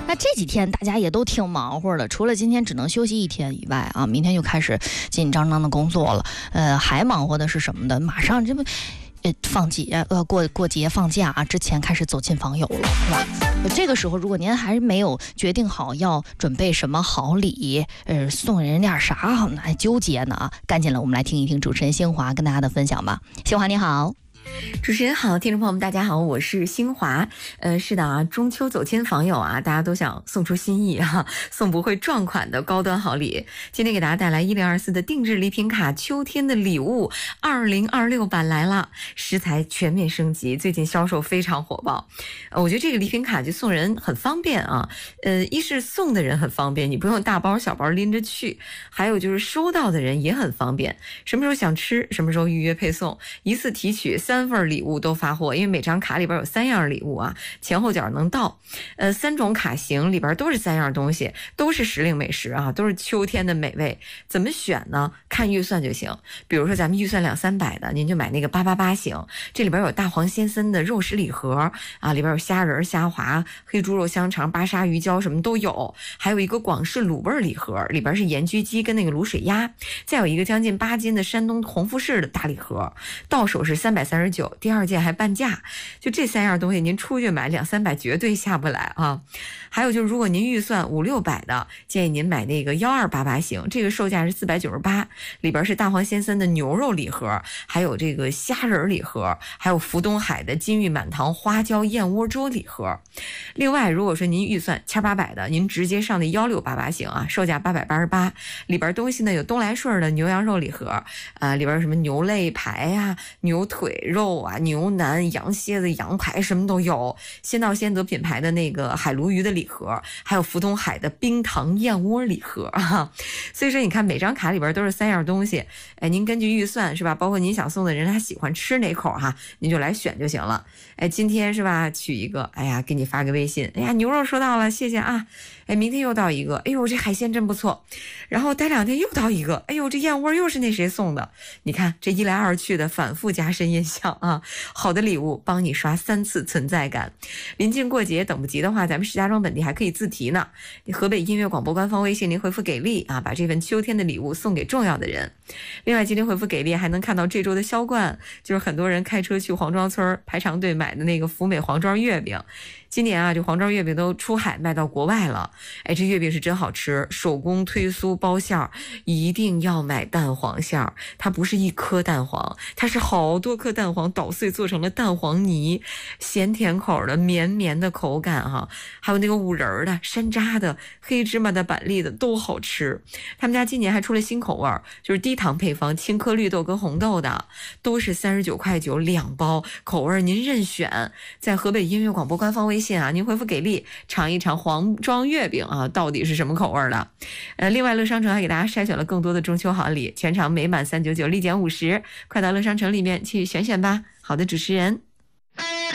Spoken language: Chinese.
那这几天大家也都挺忙活的，除了今天只能休息1天以外啊，明天就开始紧紧张张的工作了。还忙活的是什么的？马上这不。放节过节放假啊，之前开始走亲访友了，是吧？这个时候，如果您还没有决定好要准备什么好礼，送人点啥好呢，还纠结呢啊！赶紧了，我们来听一听主持人新华跟大家的分享吧。新华你好。 主持人好，听众朋友们大家好，我是新华。是的啊，中秋走亲访友啊，大家都想送出心意啊，送不会撞款的高端好礼。今天给大家带来1024的定制礼品卡，秋天的礼物2026版来了，食材全面升级，最近销售非常火爆。我觉得这个礼品卡就送人很方便啊。一是送的人很方便，你不用大包小包拎着去；还有就是收到的人也很方便，什么时候想吃，什么时候预约配送，一次提取3份礼物都发货，因为每张卡里边有3样礼物啊，前后脚能到。3种卡型里边都是3样东西，都是时令美食啊，都是秋天的美味。怎么选呢？看预算就行。比如说咱们预算200-300的，您就买那个888型，这里边有大黄先生的肉食礼盒啊，里边有虾仁、虾滑、黑猪肉香肠、巴沙鱼胶什么都有，还有一个广式卤味礼盒，里边是盐焗鸡跟那个卤水鸭，再有一个将近8斤的山东红富士的大礼盒，到手是339，第2件还半价。就这3样东西，您出去买200-300绝对下不来啊。还有就是如果您预算500-600的，建议您买那个1288型，这个售价是498，里边是大黄先生的牛肉礼盒，还有这个虾仁礼盒，还有福东海的金玉满堂花椒燕窝粥礼盒。另外如果说您预算1800的，您直接上的1688型啊，售价888，里边东西呢有东来顺的牛羊肉礼盒里边什么牛肋排啊、牛腿肉啊、牛腩、羊蝎子、羊排什么都有，先到先得品牌的那个海鲈鱼的礼盒，还有福东海的冰糖燕窝礼盒啊。所以说你看每张卡里边都是3样东西，您根据预算是吧，包括您想送的人他喜欢吃哪口哈，您就来选就行了。今天是吧取一个，给你发个微信，牛肉收到了，谢谢啊。明天又到一个，这海鲜真不错。然后待2天又到一个，这燕窝又是那谁送的。你看这一来二去的反复加深印象啊，好的礼物帮你刷3次存在感。临近过节等不及的话，咱们石家庄本地还可以自提呢。河北音乐广播官方微信您回复给力啊，把这份秋天的礼物送给重要的人。另外今天回复给力还能看到这周的销冠，就是很多人开车去黄庄村排长队买的那个福美黄庄月饼。今年啊，这黄庄月饼都出海卖到国外了。这月饼是真好吃，手工推酥包馅儿，一定要买蛋黄馅儿。它不是1颗蛋黄，它是好多颗蛋黄捣碎做成了蛋黄泥，咸甜口的，绵绵的口感哈。还有那个五仁的、山楂的、黑芝麻的、板栗的都好吃。他们家今年还出了新口味，就是低糖配方，青稞绿豆跟红豆的，都是39.9块2包，口味您任选。在河北音乐广播官方微信啊，您回复给力尝一尝黄庄月饼啊，到底是什么口味的。另外乐商城还给大家筛选了更多的中秋好礼，全场每满399立减50，快到乐商城里面去选选吧。好的，主持人。